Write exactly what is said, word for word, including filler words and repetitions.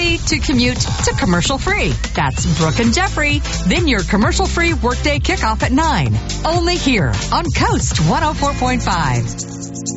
fee to commute to commercial-free. That's Brooke and Jeffrey. Then your commercial-free workday kickoff at nine. Only here on Coast one oh four point five.